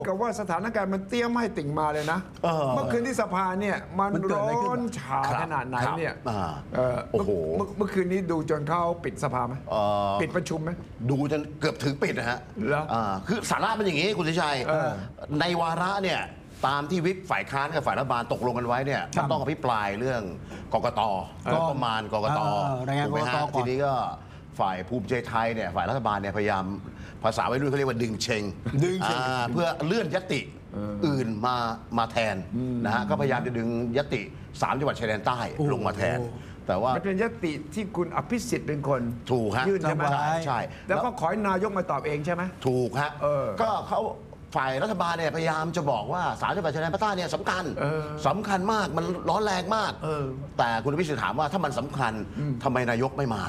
กับว่าสถานการณ์มันเตี้ยไม่ติ่งมาเลยนะเมื่อคืนที่สภาเนี่ยมันร้อนฉาขนาดไหนเนี่ยโอ้โหเมื่อคืนนี้ดูจนเขาปิดสภาไหมปิดประชุมไหมดูจนเกือบถึงปิดนะฮะคือสาระเป็นอย่างนี้คุณทิชัยในวาระเนี่ยตามที่วิปฝ่ายค้านกับฝ่ายรัฐบาลตกลงกันไว้เนี่ยมันต้องอภิปรายเรื่องกกตงบประมาณกกตถูกไหมฮะทีนี้ก็ฝ่ายภูมิใจไทยเนี่ยฝ่ายรัฐบาลเนี่ยพยายามภาษาวัยรุ่นเขาเรียกว่าดึงเชงเพื่อเลื่อนยติอื่นมาแทนนะฮะก็พยายามจะดึงยติ3จังหวัดชายแดนใต้ลงมาแทนแต่ว่ามันเป็นยติที่คุณอภิสิทธิ์เป็นคนถูกฮะยื่นใช่ไหมใช่แล้วก็ขอนายกมาตอบเองใช่ไหมถูกฮะก็เขาฝ่ายรัฐบาลเนี่ยพยายามจะบอกว่า3จังหวัดชายแดนภาคใต้เนี่ยสำคัญมากมันร้อนแรงมากแต่คุณอภิสิทธิ์ถามว่าถ้ามันสำคัญทำไมนายกไม่มา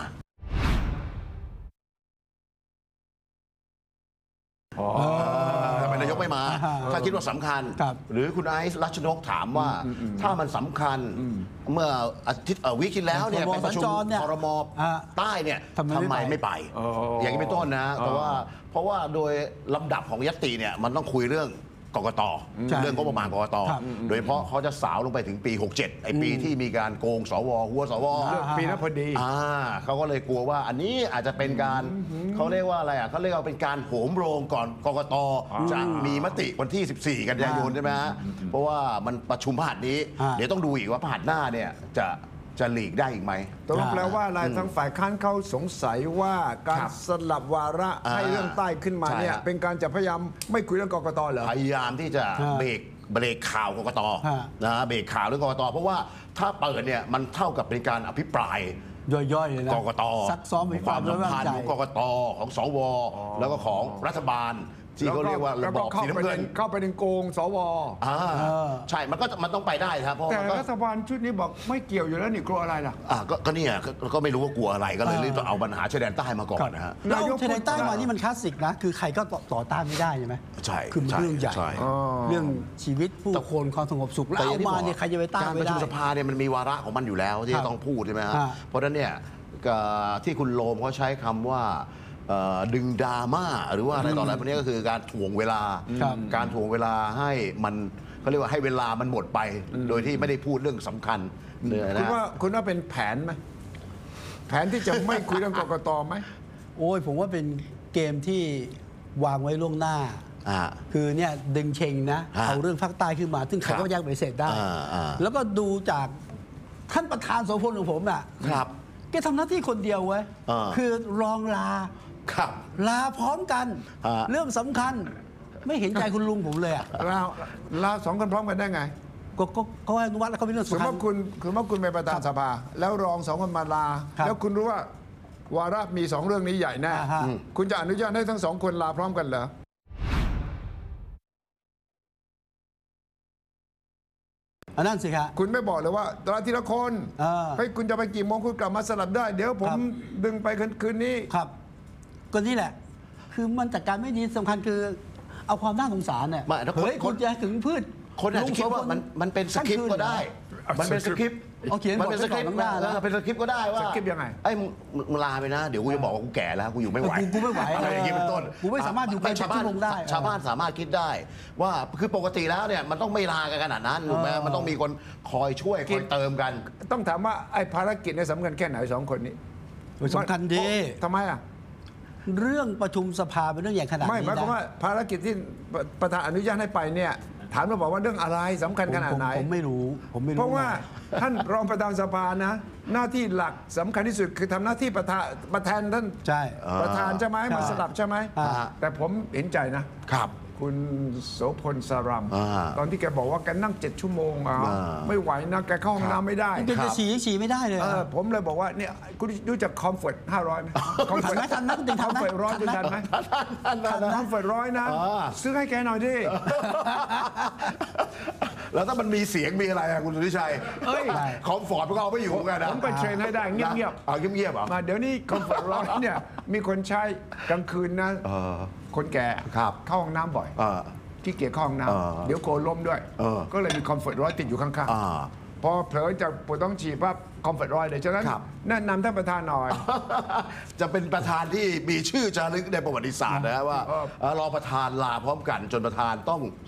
ทำไมนายกไม่มาถ้าคิดว่าสำคัญหรือคุณไอซ์รัชนกถามว่าถ้ามันสำคัญเมื่ออาทิตย์วิกที่แล้วเนี่ยเป็นประชุมครม.ใต้เนี่ยทำไมไม่ไปอย่างนี้เป็นต้นนะแต่ว่าเพราะว่าโดยลำดับของญัตติเนี่ยมันต้องคุยเรื่องกกตเรื่องงบประมาณกกตโดยเฉพาะเขาจะสาวลงไปถึงปี 67ไอปีที่มีการโกงสวหัวสวปีนั้นพอดีเขาก็เลยกลัวว่าอันนี้อาจจะเป็นการเขาเรียกว่าอะไรเขาเรียกว่าเป็นการโหมโรงก่อนกกตจะมีมติวันที่14กันยายนใช่ไหมฮะเพราะว่ามันประชุมพฤหัสนี้เดี๋ยวต้องดูอีกว่าพฤหัสหน้าเนี่ยจะหลีกได้อีกไหมตกลงแปลว่าอะไรทั้งฝ่ายค้านเขาสงสัยว่าการสลับวาระให้เรื่องใต้ขึ้นมาเนี่ยเป็นการจะพยายามไม่คุยเรื่องกกตเหรอพยายามที่จะเบรกข่าวกกตนะเบรกข่าวเรื่องกกตเพราะว่าถ้าเปิดเนี่ยมันเท่ากับเป็นการอภิปรายย่อยๆเลยนะกกตซักซ้อมความสัมพันธ์ของกกตของสวแล้วก็ของรัฐบาลที่เขาเรียกว่าระบอบสีน้ำเงินเข้าไปในโกงสวใช่มันต้องไปได้ครับเพราะแต่รัฐบาลชุดนี้บอกไม่เกี่ยวอยู่แล้วนี่กลัวอะไรล่ะก็เนี่ยก็ไม่รู้ว่ากลัวอะไรก็เลยรีบต้องเอาปัญหาชายแดนใต้มาก่อนนะฮะนายกชายแดนใต้มานี่มันคลาสสิกนะคือใครก็ต่อต้านไม่ได้ใช่ไหมใช่คือเรื่องใหญ่เรื่องชีวิตผู้คนความสงบสุขแล้วเอามาเนี่ยใครจะไปต้านไม่ได้การประชุมสภาเนี่ยมันมีวาระของมันอยู่แล้วที่ต้องพูดใช่ไหมฮะเพราะฉะนั้นเนี่ยที่คุณโลมเขาใช้คำว่าดึงดราม่าหรือว่าอะไรต่ออะไรพวกนี้ก็คือการถ่วงเวลาการถ่วงเวลาให้มันเขาเรียกว่าให้เวลามันหมดไปโดยที่ไม่ได้พูดเรื่องสำคัญคุณว่าเป็นแผนไหมแผนที่จะไม่คุยเรื่องกกตไหมโอ้ยผมว่าเป็นเกมที่วางไว้ล่วงหน้าคือเนี่ยดึงเชงนะเอาเรื่องภาคใต้ขึ้นมาซึ่งใครก็ยังปฏิเสธได้แล้วก็ดูจากท่านประธานโสพลของผมอ่ะแกทำหน้าที่คนเดียวไว้คือรองลาลาพร้อมกันเรื่องสำคัญไม่เห็นใจคุณลุงผมเลยอ่ะลา2 คนพร้อมกันได้ไงก็อนุวัตแล้วเขาเป็นเรื่องสำคัญคุณว่าคุณเป็นประธานสภาแล้วรอง2 คนมาลาแล้วคุณรู้ว่าวาระมี2 เรื่องนี้ใหญ่แน่คุณจะอนุญาตให้ทั้ง2 คนลาพร้อมกันเหรออันนั้นสิครับคุณไม่บอกเลยว่าลาทีละคนให้คุณจะไปกี่โมงคุณกลับมาสลับได้เดี๋ยวผมดึงไปคืนนี้ครับก็นี่แหละคือมันจัดการไม่ดีสำคัญคือเอาความน่าสงสารเนี่ยเฮ้ยคุณจะถึงพืชคนอาจจะคิดว่ามันเป็นสคริปต์ก็ได้มันเป็นสคริปต์มันเป็นสคริปต์เป็นสคริปต์ก็ได้ว่าสคริปต์ยังไงไอ้มึงลาไปนะเดี๋ยวกูจะบอกว่ากูแก่แล้วกูอยู่ไม่ไหวกูไม่ไหวอะไรอย่างงี้เป็นต้นกูไม่สามารถอยู่เป็นชั่วโมงได้ชาวบ้านสามารถคิดได้ว่าคือปกติแล้วเนี่ยมันต้องไม่ลากันขนาดนั้นถูกไหมมันต้องมีคนคอยช่วยคอยเติมกันต้องถามว่าไอ้ภารกิจเนี่ยสำคัญแค่ไหน2 คนนี้สำคัญดีทำไมอ่ะเรื่องประชุมสภาเป็นเรื่องใหญ่ขนาดนี้ไม่หมายความว่าภารกิจที่ประธานอนุญาตให้ไปเนี่ยถามเราบอกว่าเรื่องอะไรสำคัญขนาดไหนผมไม่รู้เพราะว่าท่านรองประธานสภานะหน้าที่หลักสำคัญที่สุดคือทำหน้าที่ประธานท่านประธานใช่ไหมมาสลับใช่ไหมแต่ผมเห็นใจนะครับคุณโสพลสรัมตอนที่แกบอกว่าแกนั่ง7 ชั่วโมงไม่ไหวนะแกเข้าห้องน้ำไม่ได้จะฉี่ไม่ได้เลยผมเลยบอกว่าเนี่ยคุณรู้จักคอมฟอร์ต500ไหมคอมฟอร์ตทันไหมคุณคอมฟอร์ต100คุณทันไหมคอมฟอร์ต100นะซื้อให้แกหน่อยดิแล้วถ้ามันมีเสียงมีอะไรอะคุณสุทธิชัยคอมฟอร์ตพวกเราไม่อยู่กันนะผมไปเทรนให้ได้เงียบเงียบเหรอมาเดี๋ยวนี้คอมฟอร์ต100เนี่ยมีคนใช้กลางคืนนะคนแก่เข้าห้องน้ำบ่อยที่เกียจเข้าห้องน้ำเดี๋ยวโกล้มด้วยก็เลยมีคอมฟอร์ต100ติดอยู่ข้างพอเผลอจากปวดต้องฉี่ปั๊บคอมฟอร์ตรอยเดี๋ยวฉะนั้นครับแนะนำท่านประธานหน่อยจะเป็นประธานที่มีชื่อจารึกในประวัติศาสตร์นะว่ารองประธานลาพร้อมกันจนประธานต้อง